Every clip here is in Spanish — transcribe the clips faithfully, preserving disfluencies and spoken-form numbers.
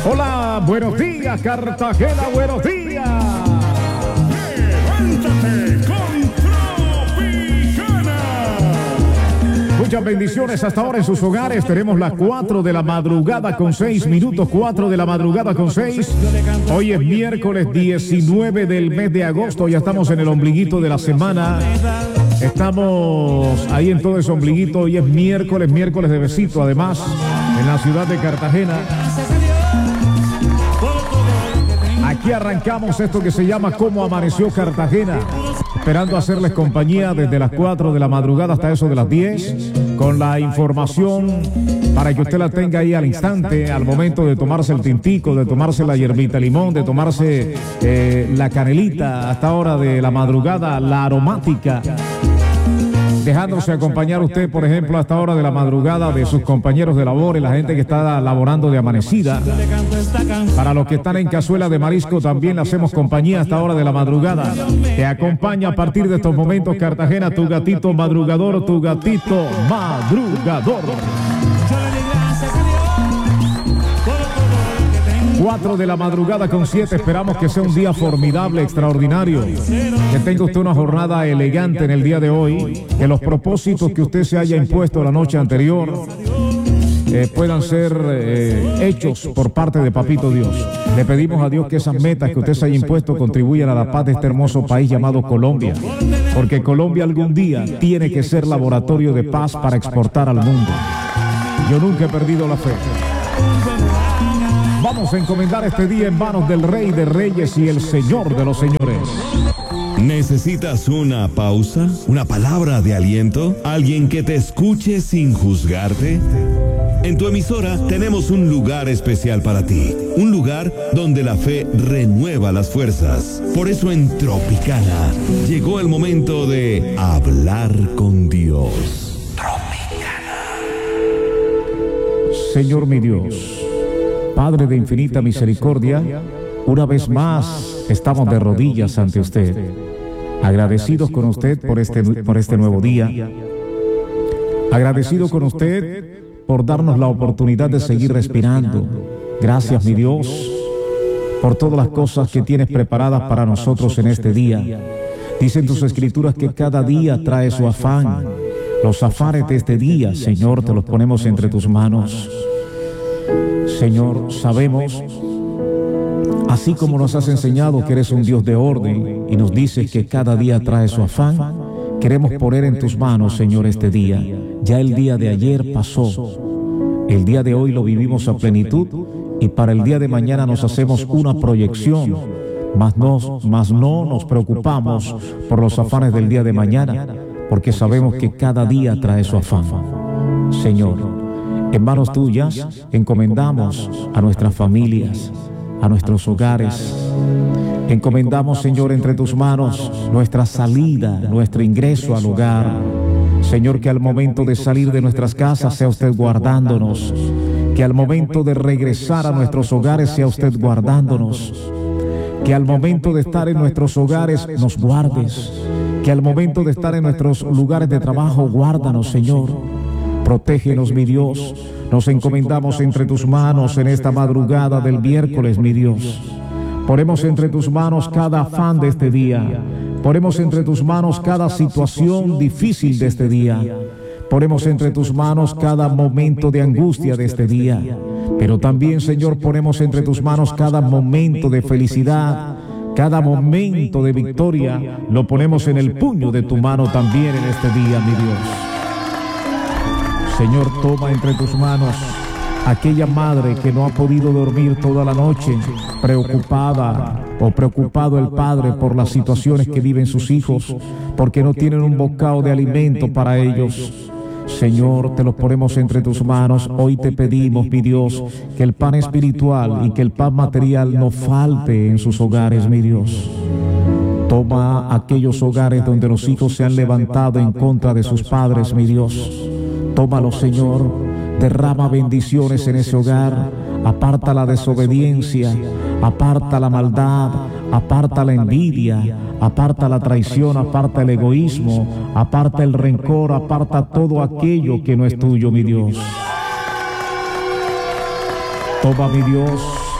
Hola, buenos días, Cartagena, buenos días. Levántate con Tropicana. Muchas bendiciones hasta ahora en sus hogares. Tenemos las cuatro de la madrugada con seis minutos, cuatro de la madrugada con seis. Hoy es miércoles diecinueve del mes de agosto. Ya estamos en el ombliguito de la semana. Estamos ahí en todo ese ombliguito. Hoy es miércoles, miércoles de besito, además, en la ciudad de Cartagena. Aquí arrancamos esto que se llama Cómo Amaneció Cartagena, esperando hacerles compañía desde las cuatro de la madrugada hasta eso de las diez, con la información para que usted la tenga ahí al instante, al momento de tomarse el tintico, de tomarse la hierbita limón, de tomarse eh, la canelita hasta hora de la madrugada, la aromática, dejándose acompañar usted, por ejemplo, hasta hora de la madrugada de sus compañeros de labor y la gente que está laborando de amanecida. Para los que están en cazuela de marisco también le hacemos compañía hasta hora de la madrugada. Te acompaña a partir de estos momentos Cartagena, tu gatito madrugador, tu gatito madrugador. cuatro de la madrugada con siete, esperamos que sea un día formidable, extraordinario, que tenga usted una jornada elegante en el día de hoy, que los propósitos que usted se haya impuesto la noche anterior eh, puedan ser eh, hechos por parte de Papito Dios. Le pedimos a Dios que esas metas que usted se haya impuesto contribuyan a la paz de este hermoso país llamado Colombia, porque Colombia algún día tiene que ser laboratorio de paz para exportar al mundo. Yo nunca he perdido la fe. Vamos a encomendar este día en manos del Rey de Reyes y el Señor de los Señores. ¿Necesitas una pausa? ¿Una palabra de aliento? ¿Alguien que te escuche sin juzgarte? En tu emisora tenemos un lugar especial para ti. Un lugar donde la fe renueva las fuerzas. Por eso en Tropicana llegó el momento de hablar con Dios. Tropicana. Señor mi Dios, Padre de infinita misericordia, una vez más estamos de rodillas ante usted, agradecidos con usted por este, por este nuevo día, agradecido con usted por darnos la oportunidad de seguir respirando. Gracias, mi Dios, por todas las cosas que tienes preparadas para nosotros en este día. Dicen tus escrituras que cada día trae su afán. Los afanes de este día, Señor, te los ponemos entre tus manos. Señor, sabemos, así como nos has enseñado que eres un Dios de orden y nos dices que cada día trae su afán, queremos poner en tus manos, Señor, este día. Ya el día de ayer pasó, el día de hoy lo vivimos a plenitud y para el día de mañana nos hacemos una proyección, mas no, mas no nos preocupamos por los afanes del día de mañana, porque sabemos que cada día trae su afán. Señor, en manos tuyas encomendamos a nuestras familias, a nuestros hogares. Encomendamos, Señor, entre tus manos nuestra salida, nuestro ingreso al hogar. Señor, que al momento de salir de nuestras casas sea usted guardándonos. Que al momento de regresar a nuestros hogares sea usted guardándonos. Que al momento de estar en nuestros hogares nos guardes. Que al momento de estar en nuestros lugares de trabajo, guárdanos, Señor. Protégenos, mi Dios. Nos encomendamos entre tus manos en esta madrugada del miércoles, mi Dios. Ponemos entre tus manos cada afán de este día. Ponemos entre tus manos cada situación difícil de este día. Ponemos entre tus manos cada momento de angustia de este día. Pero también, Señor, ponemos entre tus manos cada momento de felicidad, cada momento de victoria. Lo ponemos en el puño de tu mano también en este día, mi Dios. Señor, toma entre tus manos aquella madre que no ha podido dormir toda la noche, preocupada o preocupado el padre por las situaciones que viven sus hijos, porque no tienen un bocado de alimento para ellos. Señor, te los ponemos entre tus manos. Hoy te pedimos, mi Dios, que el pan espiritual y que el pan material no falte en sus hogares, mi Dios. Toma aquellos hogares donde los hijos se han levantado en contra de sus padres, mi Dios. Tómalo, Señor, derrama bendiciones en ese hogar, aparta la desobediencia, aparta la maldad, aparta la envidia, aparta la traición, aparta el egoísmo, aparta el rencor, aparta todo aquello que no es tuyo, mi Dios. Toma, mi Dios,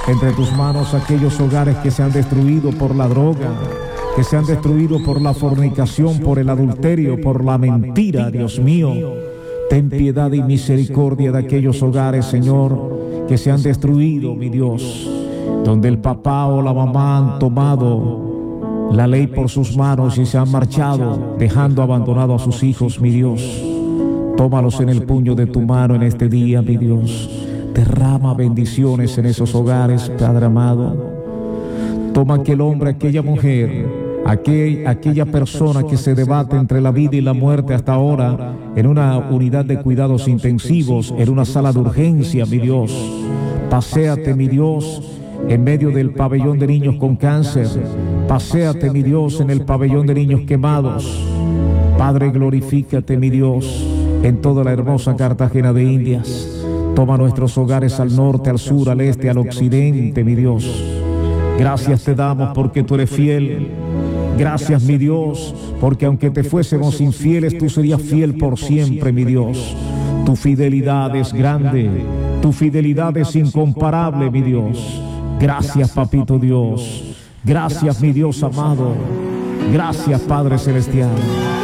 entre tus manos aquellos hogares que se han destruido por la droga, que se han destruido por la fornicación, por el adulterio, por la mentira, Dios mío. Ten piedad y misericordia de aquellos hogares, Señor, que se han destruido, mi Dios, donde el papá o la mamá han tomado la ley por sus manos y se han marchado, dejando abandonado a sus hijos, mi Dios. Tómalos en el puño de tu mano en este día, mi Dios. Derrama bendiciones en esos hogares, Padre amado. Toma aquel hombre, aquella mujer, aquel, aquella persona que se debate entre la vida y la muerte hasta ahora, en una unidad de cuidados intensivos, en una sala de urgencia, mi Dios. Paséate, mi Dios, en medio del pabellón de niños con cáncer. Paséate, mi Dios, en el pabellón de niños quemados. Padre, glorifícate, mi Dios, en toda la hermosa Cartagena de Indias. Toma nuestros hogares al norte, al sur, al este, al occidente, mi Dios. Gracias te damos porque tú eres fiel. Gracias, mi Dios, porque aunque te fuésemos infieles, tú serías fiel por siempre, mi Dios. Tu fidelidad es grande, tu fidelidad es incomparable, mi Dios. Gracias, papito Dios. Gracias, mi Dios amado. Gracias, Padre Celestial.